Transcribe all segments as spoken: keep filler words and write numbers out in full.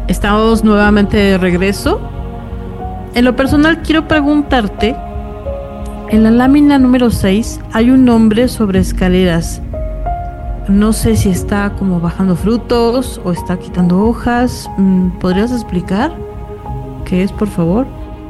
Estamos nuevamente de regreso. En lo personal quiero preguntarte, en la lámina número seis hay un hombre sobre escaleras. No sé si está como bajando frutos o está quitando hojas. ¿Podrías explicar qué es, por favor?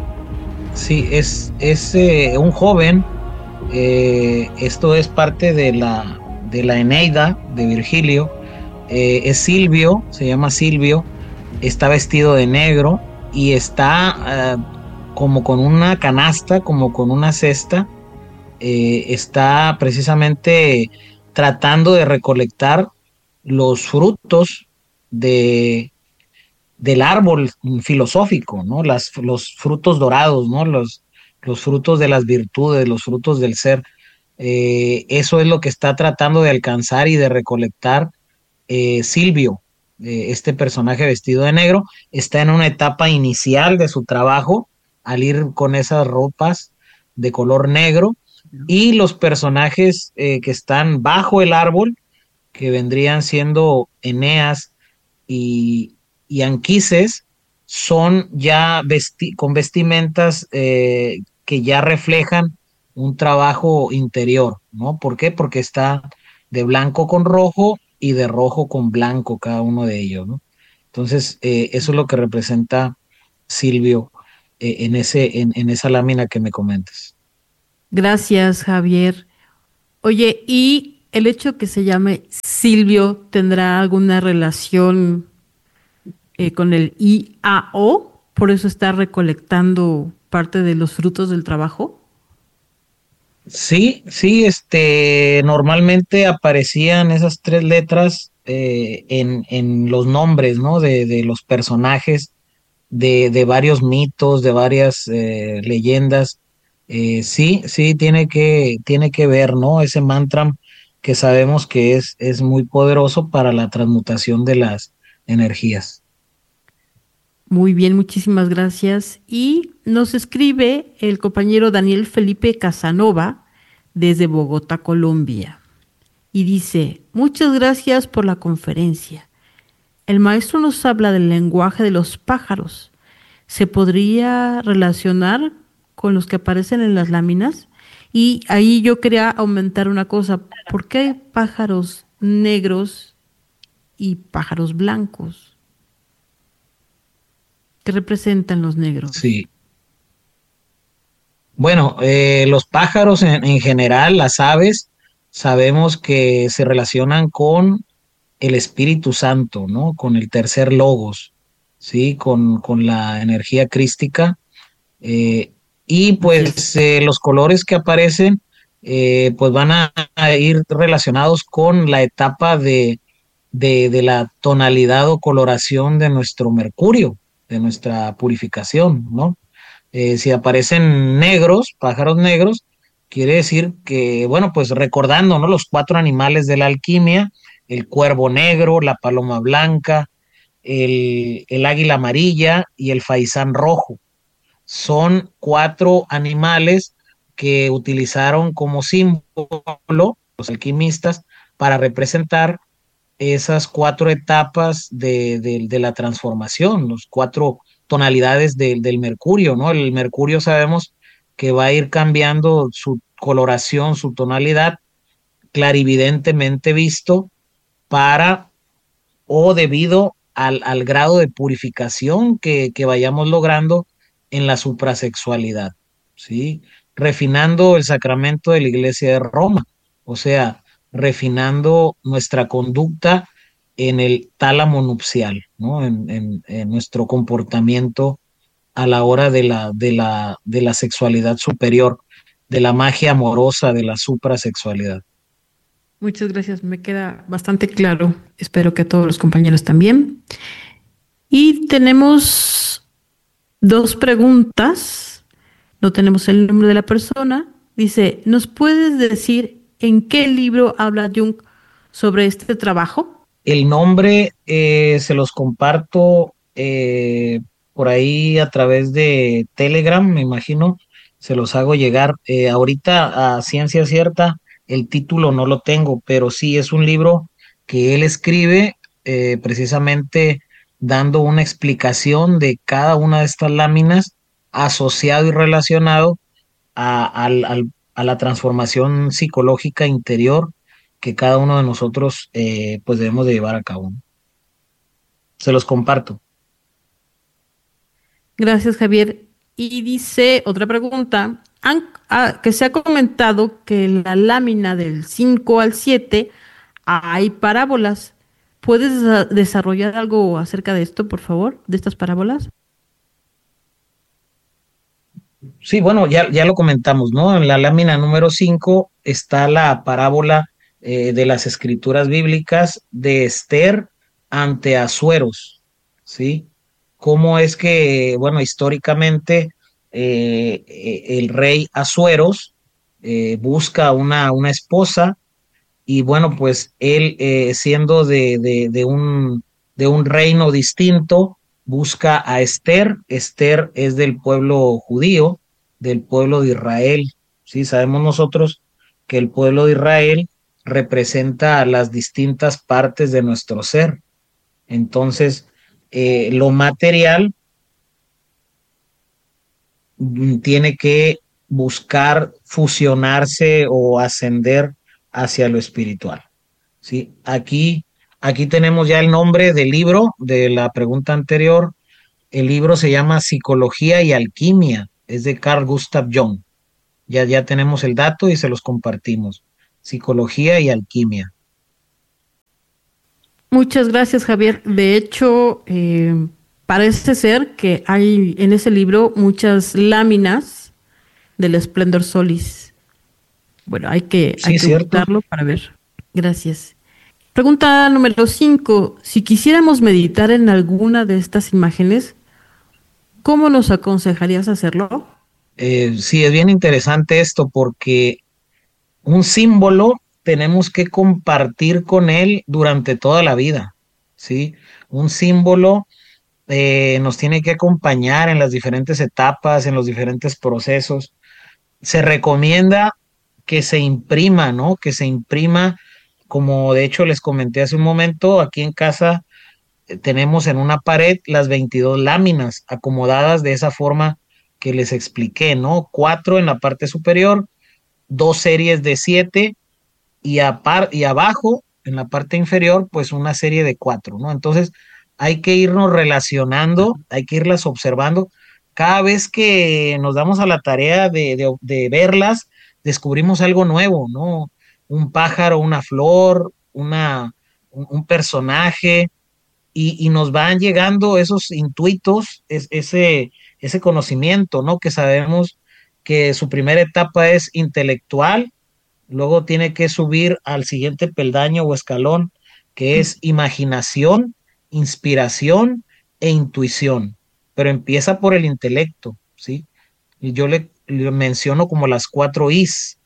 Sí, es, es eh, un joven. Eh, esto es parte de la, de la Eneida de Virgilio. Eh, es Silvio, se llama Silvio. Está vestido de negro y está uh, como con una canasta, como con una cesta. Eh, está precisamente tratando de recolectar los frutos de, del árbol filosófico, ¿no? Las, los frutos dorados, ¿no? Los, los frutos de las virtudes, los frutos del ser. Eh, eso es lo que está tratando de alcanzar y de recolectar eh, Silvio. Eh, este personaje vestido de negro está en una etapa inicial de su trabajo al ir con esas ropas de color negro, y los personajes eh, que están bajo el árbol, que vendrían siendo Eneas y, y Anquises, son ya vesti con vestimentas eh, que ya reflejan un trabajo interior, ¿no? ¿Por qué? Porque está de blanco con rojo y de rojo con blanco cada uno de ellos, ¿no? Entonces, eh, eso es lo que representa Silvio eh, en, ese, en, en esa lámina que me comentas. Gracias, Javier. Oye, ¿y el hecho que se llame Silvio tendrá alguna relación eh, con el I A O? ¿Por eso está recolectando parte de los frutos del trabajo? Sí, sí, este, normalmente aparecían esas tres letras eh, en, en los nombres, ¿no? De, de los personajes, de, de varios mitos, de varias eh, leyendas. Eh, sí, sí, tiene que, tiene que ver, ¿no? Ese mantra que sabemos que es, es muy poderoso para la transmutación de las energías. Muy bien, muchísimas gracias. Y nos escribe el compañero Daniel Felipe Casanova desde Bogotá, Colombia. Y dice, muchas gracias por la conferencia. El maestro nos habla del lenguaje de los pájaros. ¿Se podría relacionar con los que aparecen en las láminas? Y ahí yo quería aumentar una cosa. ¿Por qué hay pájaros negros y pájaros blancos? ¿Qué representan los negros? Sí. Bueno, eh, los pájaros en, en general, las aves, sabemos que se relacionan con el Espíritu Santo, ¿no? Con el tercer logos, ¿sí? Con, con la energía crística. Eh, y pues eh, los colores que aparecen, eh, pues van a, a, ir relacionados con la etapa de, de, de la tonalidad o coloración de nuestro mercurio, de nuestra purificación, ¿no? Eh, si aparecen negros, pájaros negros, quiere decir que, bueno, pues recordando, ¿no? Los cuatro animales de la alquimia: el cuervo negro, la paloma blanca, el, el águila amarilla y el faisán rojo. Son cuatro animales que utilizaron como símbolo los alquimistas para representar esas cuatro etapas de, de, de la transformación, los cuatro tonalidades de, del mercurio, ¿no? El mercurio sabemos que va a ir cambiando su coloración, su tonalidad, clarividentemente visto, para o debido al, al grado de purificación que, que vayamos logrando en la suprasexualidad, ¿sí? Refinando el sacramento de la Iglesia de Roma, o sea, refinando nuestra conducta en el tálamo nupcial, ¿no? En, en, en nuestro comportamiento a la hora de la, de, la, de la sexualidad superior, de la magia amorosa de la suprasexualidad. Muchas gracias, me queda bastante claro. Espero que todos los compañeros también. Y tenemos dos preguntas. No tenemos el nombre de la persona. Dice, ¿nos puedes decir en qué libro habla Jung sobre este trabajo? El nombre eh, se los comparto eh, por ahí a través de Telegram, me imagino, se los hago llegar. Eh, ahorita, a ciencia cierta, el título no lo tengo, pero sí es un libro que él escribe eh, precisamente dando una explicación de cada una de estas láminas asociado y relacionado a, al- al- a la transformación psicológica interior que cada uno de nosotros eh, pues debemos de llevar a cabo. Se los comparto. Gracias, Javier. Y dice otra pregunta, han- ah, que se ha comentado que en la lámina del cinco al siete hay parábolas. ¿Puedes desa- desarrollar algo acerca de esto, por favor, de estas parábolas? Sí, bueno, ya, ya lo comentamos, ¿no? En la lámina número cinco está la parábola eh, de las escrituras bíblicas de Esther ante Asueros, ¿sí? Cómo es que, bueno, históricamente eh, eh, el rey Asueros eh, busca una, una esposa y bueno, pues él eh, siendo de, de, de un, de un reino distinto, busca a Esther. Esther es del pueblo judío, del pueblo de Israel. Sí, sabemos nosotros que el pueblo de Israel representa a las distintas partes de nuestro ser. Entonces, eh, lo material mm, tiene que buscar fusionarse o ascender hacia lo espiritual. Sí, aquí, aquí tenemos ya el nombre del libro de la pregunta anterior. El libro se llama Psicología y Alquimia, es de Carl Gustav Jung. Ya, ya tenemos el dato y se los compartimos. Psicología y Alquimia. Muchas gracias, Javier. De hecho, eh, parece ser que hay en ese libro muchas láminas del Esplendor Solis. Bueno, hay que, hay Sí, que cierto. buscarlo para ver. Gracias. Pregunta número cinco. Si quisiéramos meditar en alguna de estas imágenes, ¿cómo nos aconsejarías hacerlo? Eh, sí, es bien interesante esto porque un símbolo tenemos que compartir con él durante toda la vida, ¿sí? Un símbolo eh, nos tiene que acompañar en las diferentes etapas, en los diferentes procesos. Se recomienda que se imprima, ¿no? Que se imprima, como de hecho les comenté hace un momento, aquí en casa eh, tenemos en una pared las veintidós láminas acomodadas de esa forma que les expliqué, ¿no? Cuatro en la parte superior, dos series de siete y, apar y abajo, en la parte inferior, pues una serie de cuatro, ¿no? Entonces hay que irnos relacionando, hay que irlas observando. Cada vez que nos damos a la tarea de, de, de verlas, descubrimos algo nuevo, ¿no? Un pájaro, una flor, una, un, un personaje, y, y, nos van llegando esos intuitos, es, ese, ese conocimiento, ¿no? Que sabemos que su primera etapa es intelectual. Luego tiene que subir al siguiente peldaño o escalón, que es imaginación, inspiración e intuición. Pero empieza por el intelecto, ¿sí? Y yo le, le menciono como las cuatro Is: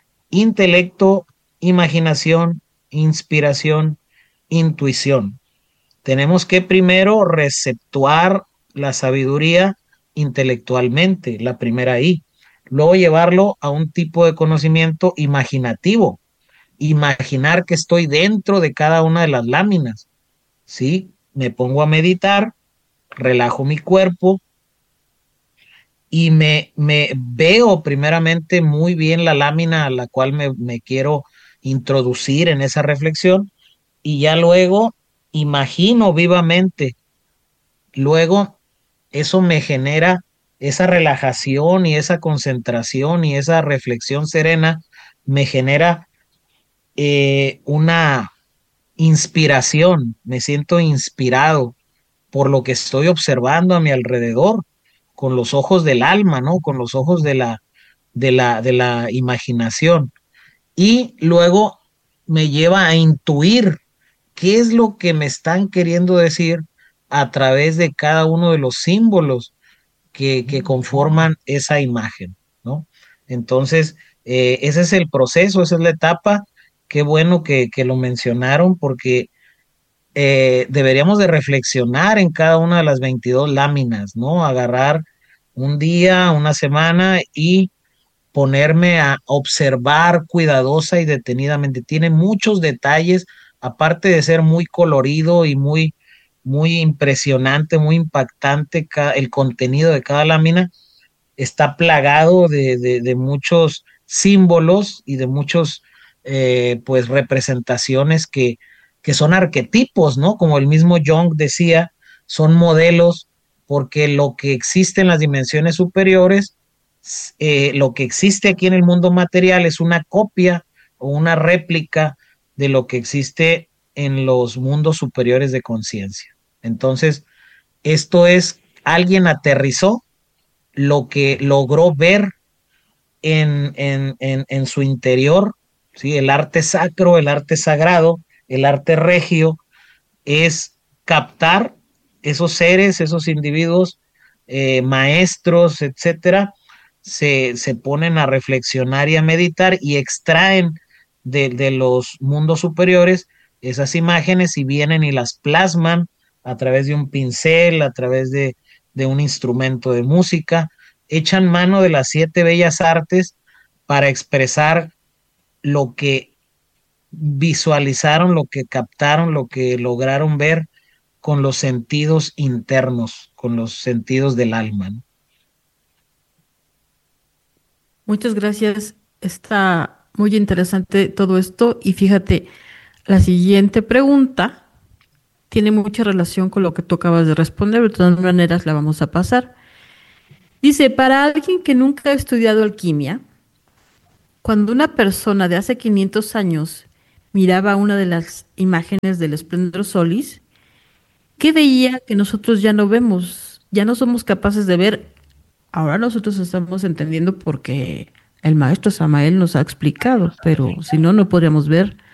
intelecto, imaginación, inspiración, intuición. Tenemos que primero receptuar la sabiduría intelectualmente, la primera I. Luego llevarlo a un tipo de conocimiento imaginativo, imaginar que estoy dentro de cada una de las láminas, ¿sí? Me pongo a meditar, relajo mi cuerpo y me, me veo primeramente muy bien la lámina a la cual me, me quiero introducir en esa reflexión y ya luego imagino vivamente. Luego eso me genera esa relajación y esa concentración y esa reflexión serena, me genera eh, una inspiración, me siento inspirado por lo que estoy observando a mi alrededor, con los ojos del alma, ¿no? Con los ojos de la, de la, de la imaginación. Y luego me lleva a intuir qué es lo que me están queriendo decir a través de cada uno de los símbolos que, que conforman esa imagen, ¿no? Entonces, eh, ese es el proceso, esa es la etapa. Qué bueno que, que lo mencionaron porque eh, deberíamos de reflexionar en cada una de las veintidós láminas, ¿no? Agarrar un día, una semana y ponerme a observar cuidadosa y detenidamente. Tiene muchos detalles, aparte de ser muy colorido y muy muy impresionante, muy impactante. El contenido de cada lámina está plagado de, de, de muchos símbolos y de muchos, eh, pues, representaciones que, que son arquetipos, ¿no? Como el mismo Jung decía, son modelos, porque lo que existe en las dimensiones superiores, eh, lo que existe aquí en el mundo material es una copia o una réplica de lo que existe en los mundos superiores de conciencia. Entonces, esto es, alguien aterrizó lo que logró ver en, en, en, en su interior, ¿sí? El arte sacro, el arte sagrado, el arte regio, es captar esos seres, esos individuos, eh, maestros, etcétera, se, se ponen a reflexionar y a meditar y extraen de, de los mundos superiores esas imágenes y vienen y las plasman a través de un pincel, a través de, de un instrumento de música, echan mano de las siete bellas artes para expresar lo que visualizaron, lo que captaron, lo que lograron ver con los sentidos internos, con los sentidos del alma, ¿no? Muchas gracias. Está muy interesante todo esto. Y fíjate, la siguiente pregunta tiene mucha relación con lo que tú acabas de responder. De todas maneras, la vamos a pasar. Dice, para alguien que nunca ha estudiado alquimia, cuando una persona de hace quinientos años miraba una de las imágenes del Splendor Solis, ¿qué veía que nosotros ya no vemos? Ya no somos capaces de ver. Ahora nosotros estamos entendiendo porque el maestro Samael nos ha explicado, pero si no, no podríamos ver